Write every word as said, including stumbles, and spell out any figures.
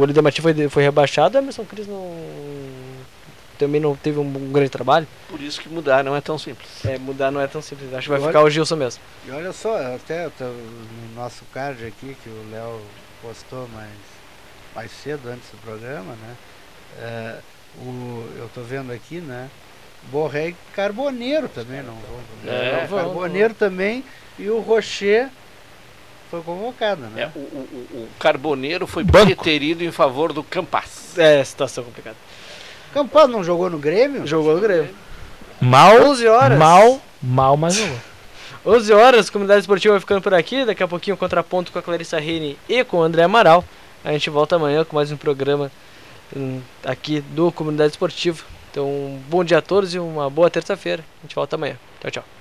o Líder Martins foi, foi rebaixado, o Emerson Cris não, também não teve um, um grande trabalho. Por isso que mudar não é tão simples. É, mudar não é tão simples. Acho que vai Olha, ficar o Gilson mesmo. E olha só, até tô no nosso card aqui, que o Léo postou mais, mais cedo antes do programa, né? É, o, eu tô vendo aqui, né? Borré e Carboneiro também não vão. É, o Carboneiro também e o Rocher foi convocado, né? É, o, o, o Carboneiro foi Banco. preterido em favor do Campas. É, situação complicada. Campaz não jogou no Grêmio? Jogou no Grêmio. Mal, onze horas. mal, mal, mas jogou. onze horas, Comunidade Esportiva vai ficando por aqui. Daqui a pouquinho, contraponto com a Clarissa Reine e com o André Amaral. A gente volta amanhã com mais um programa hum, aqui do Comunidade Esportiva. Então, um bom dia a todos e uma boa terça-feira. A gente volta amanhã. Tchau, tchau.